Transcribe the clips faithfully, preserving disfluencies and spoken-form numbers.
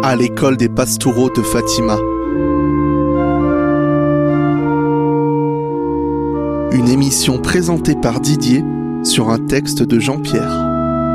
à l'école des Pastoureaux de Fatima. Une émission présentée par Didier sur un texte de Jean-Pierre.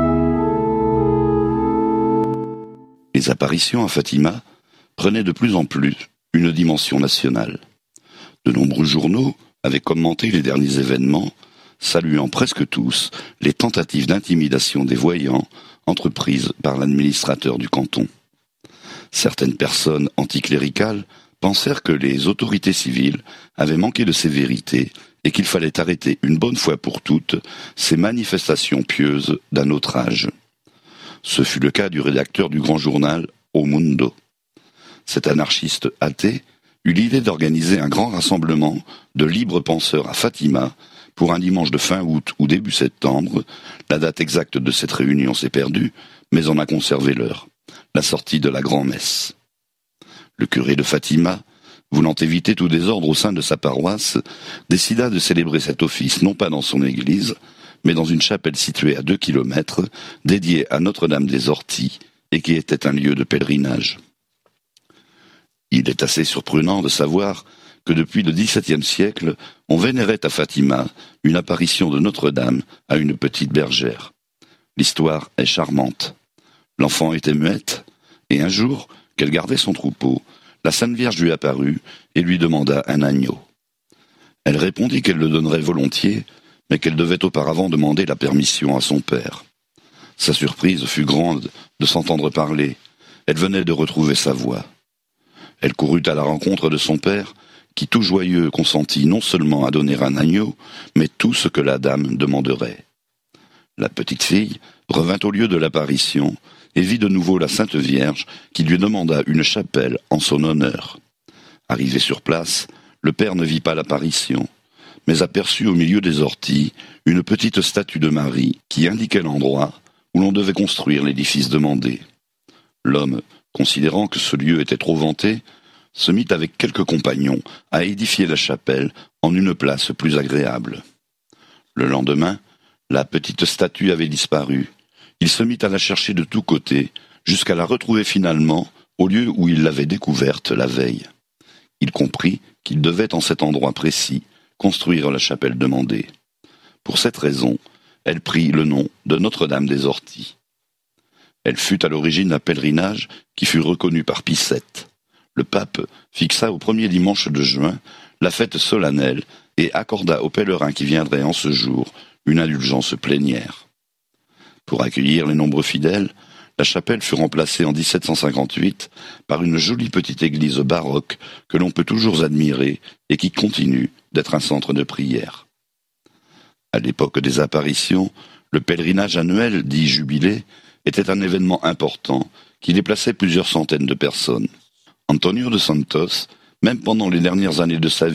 Les apparitions à Fatima prenaient de plus en plus une dimension nationale. De nombreux journaux avaient commenté les derniers événements, saluant presque tous les tentatives d'intimidation des voyants entreprises par l'administrateur du canton. Certaines personnes anticléricales pensèrent que les autorités civiles avaient manqué de sévérité et qu'il fallait arrêter une bonne fois pour toutes ces manifestations pieuses d'un autre âge. Ce fut le cas du rédacteur du grand journal O Mundo. Cet anarchiste athée eut l'idée d'organiser un grand rassemblement de libres penseurs à Fatima pour un dimanche de fin août ou début septembre. La date exacte de cette réunion s'est perdue, mais on a conservé l'heure, la sortie de la grand-messe. Le curé de Fatima, voulant éviter tout désordre au sein de sa paroisse, décida de célébrer cet office non pas dans son église, mais dans une chapelle située à deux kilomètres, dédiée à Notre-Dame des Orties, et qui était un lieu de pèlerinage. Il est assez surprenant de savoir que depuis le dix-septième siècle, on vénérait à Fatima une apparition de Notre-Dame à une petite bergère. L'histoire est charmante. L'enfant était muette, et un jour, qu'elle gardait son troupeau, la Sainte Vierge lui apparut et lui demanda un agneau. Elle répondit qu'elle le donnerait volontiers, mais qu'elle devait auparavant demander la permission à son père. Sa surprise fut grande de s'entendre parler. Elle venait de retrouver sa voix. Elle courut à la rencontre de son père, qui tout joyeux consentit non seulement à donner un agneau, mais tout ce que la dame demanderait. La petite fille revint au lieu de l'apparition et vit de nouveau la Sainte Vierge qui lui demanda une chapelle en son honneur. Arrivé sur place, le père ne vit pas l'apparition, mais aperçut au milieu des orties une petite statue de Marie qui indiquait l'endroit où l'on devait construire l'édifice demandé. L'homme, considérant que ce lieu était trop vanté, se mit avec quelques compagnons à édifier la chapelle en une place plus agréable. Le lendemain, la petite statue avait disparu. Il se mit à la chercher de tous côtés, jusqu'à la retrouver finalement au lieu où il l'avait découverte la veille. Il comprit qu'il devait en cet endroit précis construire la chapelle demandée. Pour cette raison, elle prit le nom de Notre-Dame des Orties. Elle fut à l'origine un pèlerinage qui fut reconnu par Pie sept. Le pape fixa au premier dimanche de juin la fête solennelle et accorda aux pèlerins qui viendraient en ce jour une indulgence plénière. Pour accueillir les nombreux fidèles, la chapelle fut remplacée en dix-sept cent cinquante-huit par une jolie petite église baroque que l'on peut toujours admirer et qui continue d'être un centre de prière. À l'époque des apparitions, le pèlerinage annuel, dit jubilé, était un événement important qui déplaçait plusieurs centaines de personnes. Antonio de Santos, même pendant les dernières années de sa vie,